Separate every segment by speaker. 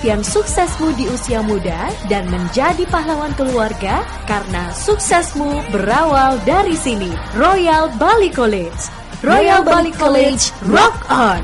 Speaker 1: impian suksesmu di usia muda dan menjadi pahlawan keluarga karena suksesmu berawal dari sini. Royal Bali College. Royal Bali College, rock on!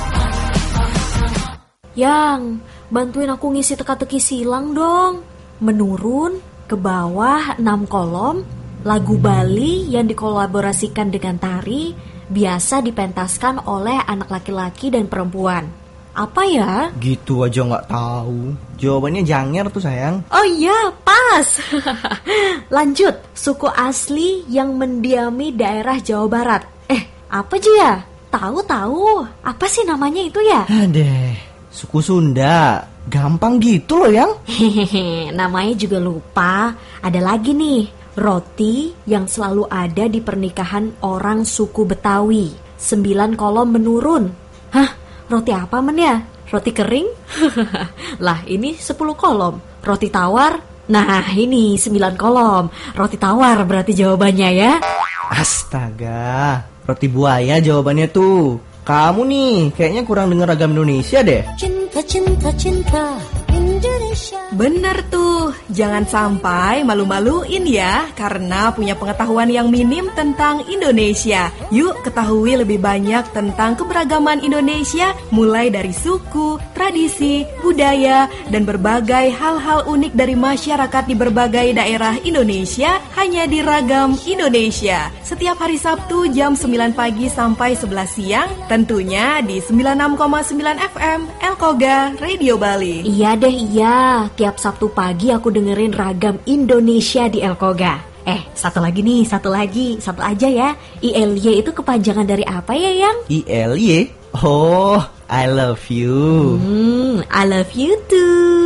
Speaker 1: Yang, bantuin aku ngisi teka-teki silang dong. Menurun, ke bawah 6 kolom, lagu Bali yang dikolaborasikan dengan tari, biasa dipentaskan oleh anak laki-laki dan perempuan. Apa ya?
Speaker 2: Gitu aja nggak tahu. Jawabannya Janger tuh sayang.
Speaker 1: Oh iya, pas. Lanjut, suku asli yang mendiami daerah Jawa Barat. Apa aja ya? Tahu. Apa sih namanya itu ya?
Speaker 2: Adeh, suku Sunda. Gampang gitu loh yang.
Speaker 1: Hehehe, namanya juga lupa. Ada lagi nih, roti yang selalu ada di pernikahan orang suku Betawi. 9 kolom menurun. Hah? Roti apa men ya? Roti kering? Lah ini 10 kolom. Roti tawar? Nah ini 9 kolom. Roti tawar berarti jawabannya ya.
Speaker 2: Astaga, roti buaya jawabannya tuh. Kamu nih kayaknya kurang dengar ragam Indonesia deh.
Speaker 3: Cinta Indonesia.
Speaker 4: Bener tuh, jangan sampai malu-maluin ya karena punya pengetahuan yang minim tentang Indonesia. Yuk ketahui lebih banyak tentang keberagaman Indonesia, mulai dari suku, tradisi, budaya, dan berbagai hal-hal unik dari masyarakat di berbagai daerah Indonesia hanya di Ragam Indonesia. Setiap hari Sabtu jam 9 pagi sampai 11 siang, tentunya di 96,9 FM Elkoga Radio Bali.
Speaker 1: Iya deh, iya. Tiap Sabtu pagi aku dengerin Ragam Indonesia di Elkoga. Satu aja ya. ILY itu kepanjangan dari apa ya, Yang?
Speaker 2: ILY? Oh, I love you.
Speaker 1: I love you too.